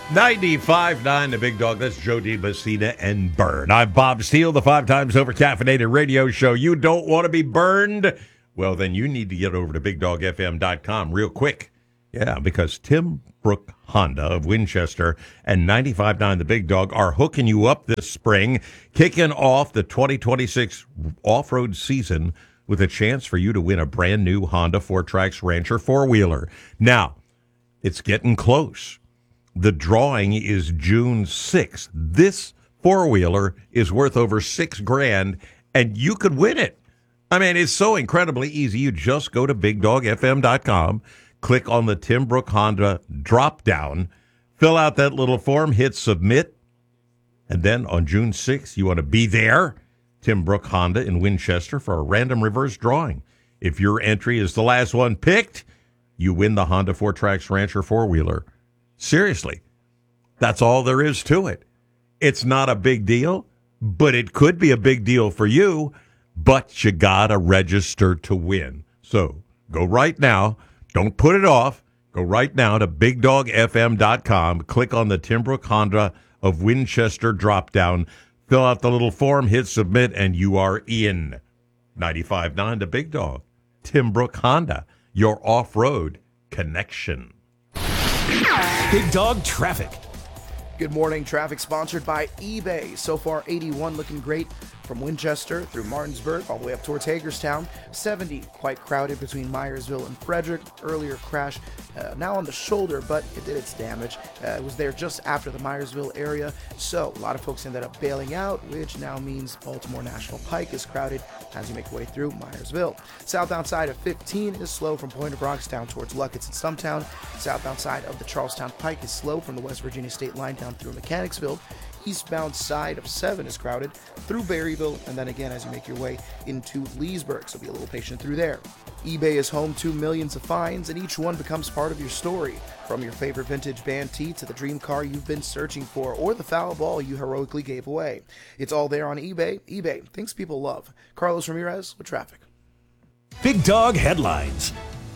95.9 The Big Dog. That's Joe DiMessina and Burn. I'm Bob Steele, the 5 times over caffeinated radio show. You don't want to be burned? Well, then you need to get over to BigDogFM.com real quick. Yeah, because Tim Brook Honda of Winchester and 95.9 The Big Dog are hooking you up this spring, kicking off the 2026 off-road season with a chance for you to win a brand new Honda 4Trax Rancher four-wheeler. Now, it's getting close. The drawing is June 6th. This four-wheeler is worth over $6,000, and you could win it. I mean, it's so incredibly easy. You just go to BigDogFM.com, click on the Tim Brook Honda drop-down, fill out that little form, hit submit, and then on June 6th, you want to be there, Tim Brook Honda in Winchester, for a random reverse drawing. If your entry is the last one picked, you win the Honda 4Trax Rancher four-wheeler. Seriously, that's all there is to it. It's not a big deal, but it could be a big deal for you, but you gotta register to win. So go right now. Don't put it off. Go right now to BigDogFM.com. Click on the Tim Brook Honda of Winchester drop-down. Fill out the little form, hit submit, and you are in. 95.9 The Big Dog. Tim Brook Honda, your off-road connection. Big Dog Traffic. Good morning. Traffic sponsored by eBay. So far, 81 looking great from Winchester through Martinsburg all the way up towards Hagerstown. 70 quite crowded between Myersville and Frederick. Earlier crash now on the shoulder, but it did its damage. It was there just after the Myersville area, so a lot of folks ended up bailing out, which now means Baltimore National Pike is crowded as you make your way through Myersville. Southbound side of 15 is slow from Point of Bronx down towards Luckett's and Stumptown. Southbound side of the Charlestown Pike is slow from the West Virginia State line down through Mechanicsville. Eastbound side of 7 is crowded through Berryville, and then again as you make your way into Leesburg, so be a little patient through there. eBay is home to millions of finds, and each one becomes part of your story. From your favorite vintage band tee to the dream car you've been searching for, or the foul ball you heroically gave away. It's all there on eBay. eBay, things people love. Carlos Ramirez with traffic. Big Dog Headlines.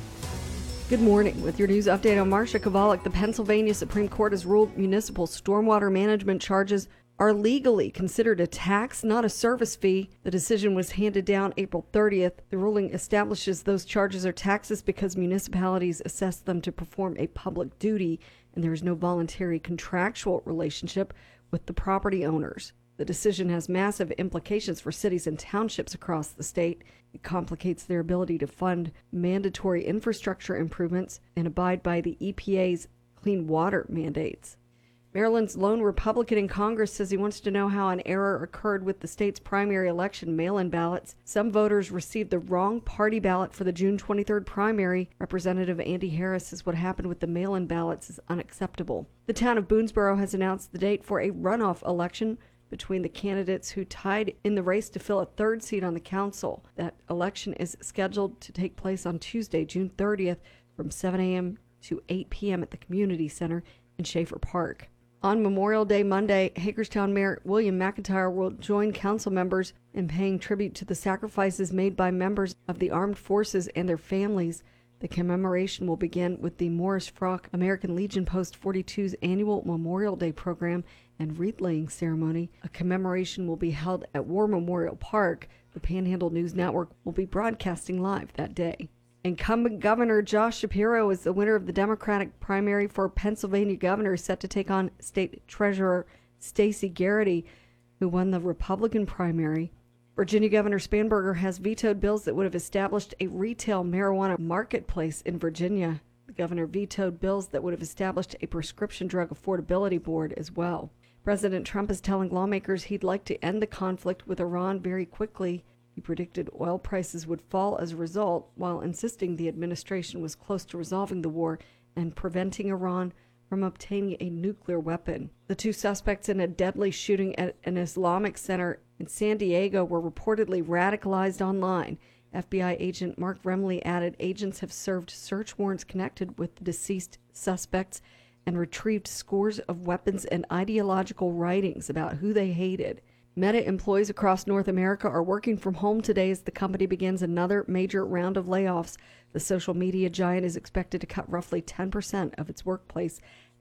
Good morning. With your news update, on Marsha Kovalik, the Pennsylvania Supreme Court has ruled municipal stormwater management charges are legally considered a tax, not a service fee. The decision was handed down April 30th. The ruling establishes those charges are taxes because municipalities assess them to perform a public duty, and there is no voluntary contractual relationship with the property owners. The decision has massive implications for cities and townships across the state. It complicates their ability to fund mandatory infrastructure improvements and abide by the EPA's clean water mandates. Maryland's lone Republican in Congress says he wants to know how an error occurred with the state's primary election mail-in ballots. Some voters received the wrong party ballot for the June 23rd primary. Representative Andy Harris says what happened with the mail-in ballots is unacceptable. The town of Boonesboro has announced the date for a runoff election between the candidates who tied in the race to fill a third seat on the council. That election is scheduled to take place on Tuesday, June 30th from 7 a.m. to 8 p.m. at the Community Center in Schaefer Park. On Memorial Day Monday, Hagerstown Mayor William McIntyre will join council members in paying tribute to the sacrifices made by members of the armed forces and their families. The commemoration will begin with the Morris Frock American Legion Post 42's annual Memorial Day program and wreath-laying ceremony. A commemoration will be held at War Memorial Park. The Panhandle News Network will be broadcasting live that day. Incumbent Governor Josh Shapiro is the winner of the Democratic primary for Pennsylvania governor, set to take on State Treasurer Stacey Garrity, who won the Republican primary. Virginia Governor Spanberger has vetoed bills that would have established a retail marijuana marketplace in Virginia. The governor vetoed bills that would have established a prescription drug affordability board as well. President Trump is telling lawmakers he'd like to end the conflict with Iran very quickly. He predicted oil prices would fall as a result, while insisting the administration was close to resolving the war and preventing Iran from obtaining a nuclear weapon. The two suspects in a deadly shooting at an Islamic center in San Diego were reportedly radicalized online. FBI agent Mark Remley added agents have served search warrants connected with the deceased suspects and retrieved scores of weapons and ideological writings about who they hated. Meta employees across North America are working from home today as the company begins another major round of layoffs. The social media giant is expected to cut roughly 10% of its workplace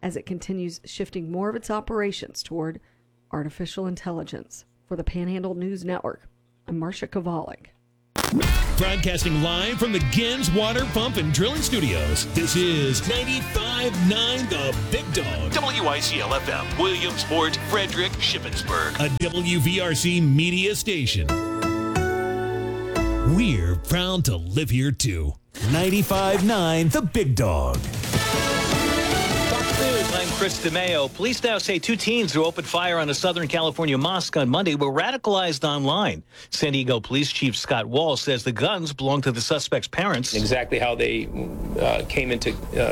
as it continues shifting more of its operations toward artificial intelligence. For the Panhandle News Network, I'm Marcia Kovalik. Broadcasting live from the Gens Water Pump and Drilling Studios. This is 95.9 The Big Dog. WICL FM, Williamsport, Frederick, Shippensburg. A WVRC media station. We're proud to live here too. 95.9 The Big Dog. News, I'm Chris DeMeo. Police now say 2 teens who opened fire on a Southern California mosque on Monday were radicalized online. San Diego Police Chief Scott Wall says the guns belong to the suspect's parents. Exactly how they came into,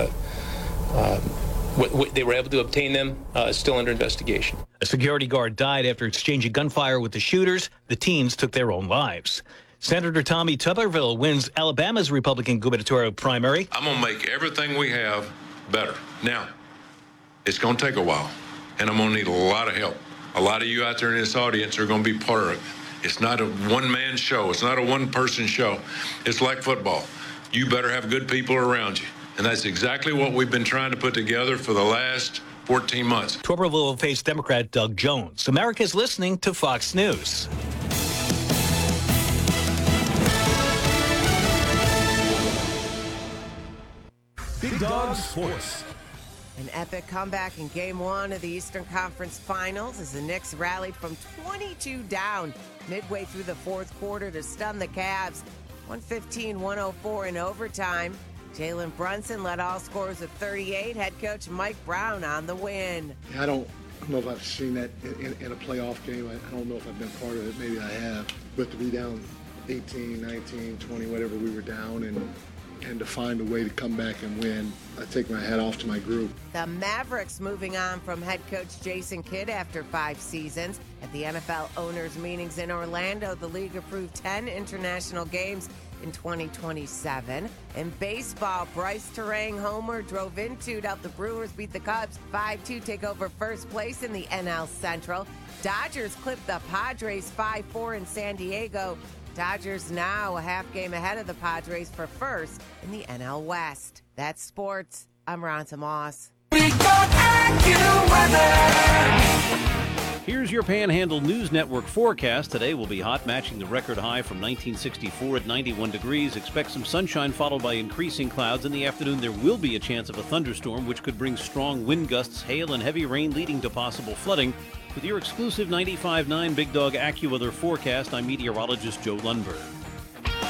what they were able to obtain them is still under investigation. A security guard died after exchanging gunfire with the shooters. The teens took their own lives. Senator Tommy Tuberville wins Alabama's Republican gubernatorial primary. I'm going to make everything we have better. Now, it's going to take a while, and I'm going to need a lot of help. A lot of you out there in this audience are going to be part of it. It's not a one-man show. It's not a one-person show. It's like football. You better have good people around you, and that's exactly what we've been trying to put together for the last 14 months. Tuberville will face Democrat Doug Jones. America's listening to Fox News. Big Dog Sports. An epic comeback in Game 1 of the Eastern Conference Finals as the Knicks rallied from 22 down midway through the fourth quarter to stun the Cavs. 115-104 in overtime. Jalen Brunson led all scorers of 38. Head coach Mike Brown on the win. I don't know if I've seen that in a playoff game. I don't know if I've been part of it. Maybe I have. But to be down 18, 19, 20, whatever we were down, and to find a way to come back and win, I take my hat off to my group. The Mavericks moving on from head coach Jason Kidd after 5 seasons. At the NFL owners' meetings in Orlando, the league approved 10 international games in 2027. In baseball, Bryce Terang homer drove into to help the Brewers beat the Cubs 5-2, take over first place in the NL Central. Dodgers clipped the Padres 5-4 in San Diego. Dodgers now a half game ahead of the Padres for first in the NL West. That's sports. I'm Ronta Moss. Here's your Panhandle News Network forecast. Today will be hot, matching the record high from 1964 at 91 degrees. Expect some sunshine followed by increasing clouds. In the afternoon, there will be a chance of a thunderstorm, which could bring strong wind gusts, hail, and heavy rain, leading to possible flooding. With your exclusive 95.9 Big Dog AccuWeather forecast, I'm meteorologist Joe Lundberg.